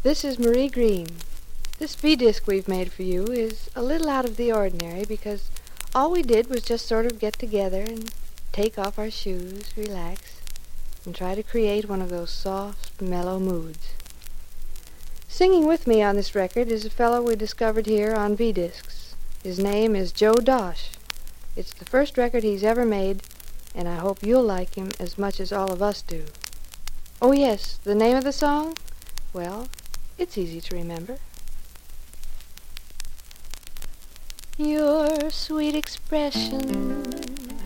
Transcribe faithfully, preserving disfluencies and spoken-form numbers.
This is Marie Green. This V-disc we've made for you is a little out of the ordinary because all we did was just sort of get together and take off our shoes, relax, and try to create one of those soft, mellow moods. Singing with me on this record is a fellow we discovered here on V-discs. His name is Joe Dosh. It's the first record he's ever made, and I hope you'll like him as much as all of us do. Oh yes, the name of the song? Well, it's easy to remember. Your sweet expression